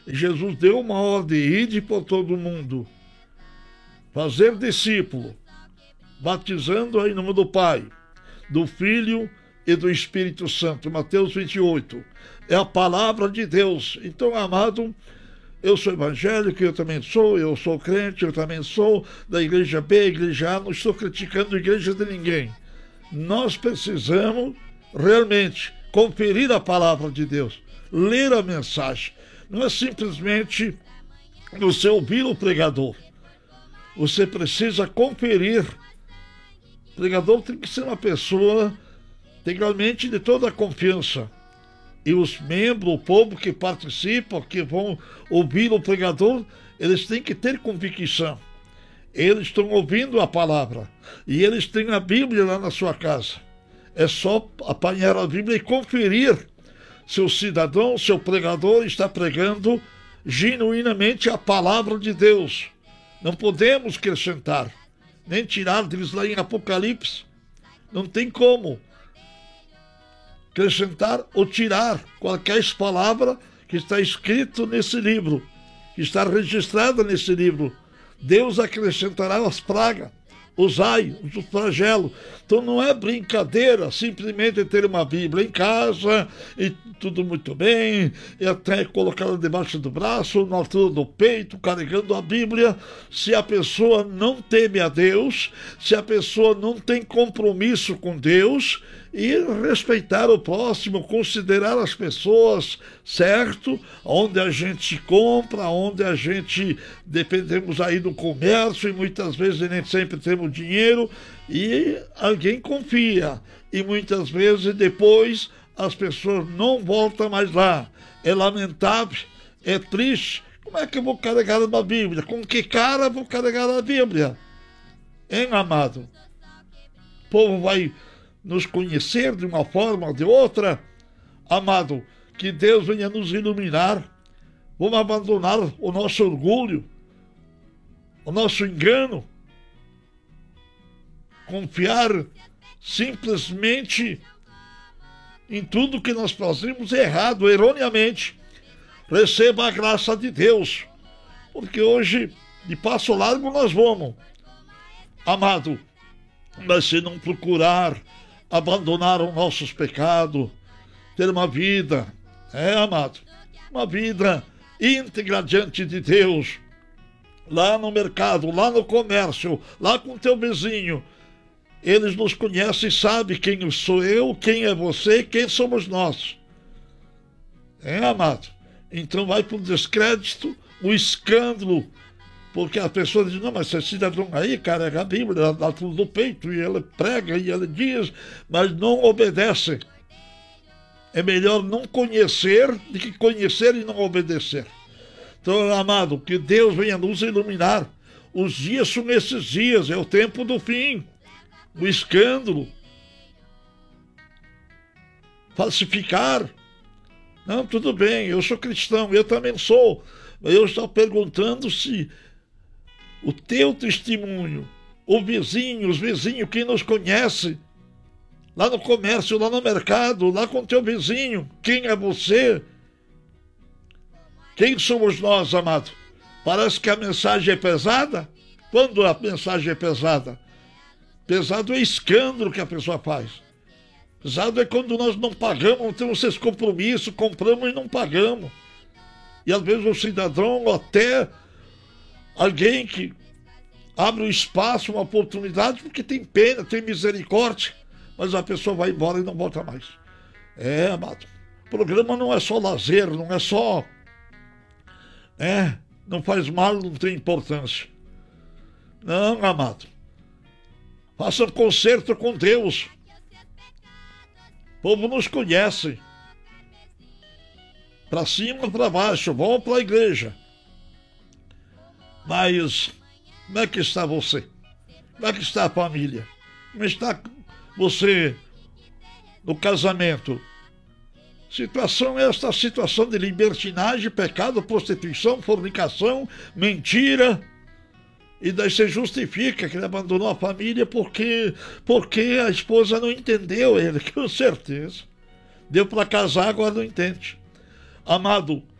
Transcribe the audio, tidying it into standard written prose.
E Jesus deu uma ordem: ide por todo mundo, fazer discípulo, batizando em nome do Pai, do Filho e do Espírito Santo. Mateus 28. É a palavra de Deus. Então, amado, eu sou evangélico, eu sou crente, eu também sou da igreja B, igreja A, não estou criticando a igreja de ninguém. Nós precisamos realmente conferir a palavra de Deus, ler a mensagem. Não é simplesmente você ouvir o pregador. Você precisa conferir. O pregador tem que ser uma pessoa integralmente de toda a confiança. E os membros, o povo que participa, que vão ouvir o pregador, eles têm que ter convicção. Eles estão ouvindo a palavra. E eles têm a Bíblia lá na sua casa. É só apanhar a Bíblia e conferir se o cidadão, seu pregador está pregando genuinamente a palavra de Deus. Não podemos acrescentar, nem tirar, diz lá em Apocalipse. Não tem como acrescentar ou tirar qualquer palavra que está escrito nesse livro, que está registrada nesse livro. Deus acrescentará as pragas, os ai, os flagelos. Então não é brincadeira simplesmente ter uma Bíblia em casa e tudo muito bem, e até colocá-la debaixo do braço, na altura do peito, carregando a Bíblia. Se a pessoa não teme a Deus, se a pessoa não tem compromisso com Deus, e respeitar o próximo, considerar as pessoas, certo? Onde a gente compra, onde a gente dependemos aí do comércio e muitas vezes nem sempre temos dinheiro e alguém confia. E muitas vezes depois as pessoas não voltam mais lá. É lamentável, é triste. Como é que eu vou carregar uma Bíblia? Com que cara vou carregar a Bíblia? Hein, amado? O povo vai nos conhecer de uma forma ou de outra. Amado, que Deus venha nos iluminar. Vamos abandonar o nosso orgulho, o nosso engano, confiar simplesmente em tudo que nós fazemos errado, erroneamente. Receba a graça de Deus, porque hoje de passo largo nós vamos, amado, mas se não procurar abandonar os nossos pecados, ter uma vida, amado, uma vida íntegra diante de Deus, lá no mercado, lá no comércio, lá com teu vizinho. Eles nos conhecem e sabem quem sou eu, quem é você, quem somos nós. Amado? Então vai para o descrédito, o escândalo, porque a pessoa diz: não, mas esse cidadão aí carrega a Bíblia lá tudo do peito, e ele prega, e ele diz, mas não obedece. É melhor não conhecer do que conhecer e não obedecer. Então, amado, que Deus venha nos iluminar. Os dias são esses dias, é o tempo do fim. O escândalo, falsificar. Não, tudo bem, eu sou cristão, eu também sou. Mas eu estou perguntando se o teu testemunho, o vizinho, os vizinhos que nos conhece, lá no comércio, lá no mercado, lá com teu vizinho, quem é você? Quem somos nós, amado? Parece que a mensagem é pesada. Quando a mensagem é pesada? Pesado é escândalo que a pessoa faz. Pesado é quando nós não pagamos, não temos esse compromisso, compramos e não pagamos. E às vezes o cidadão, ou até alguém que abre um espaço, uma oportunidade, porque tem pena, tem misericórdia, mas a pessoa vai embora e não volta mais. Amado, o programa não é só lazer, não é só... não faz mal, não tem importância. Não, amado. Faça um concerto com Deus. O povo nos conhece. Para cima, para baixo, vão para a igreja. Mas como é que está você? Como é que está a família? Como está você no casamento? Situação esta, situação de libertinagem, pecado, prostituição, fornicação, mentira. E daí você justifica que ele abandonou a família porque a esposa não entendeu ele, com certeza. Deu para casar, agora não entende. Amado,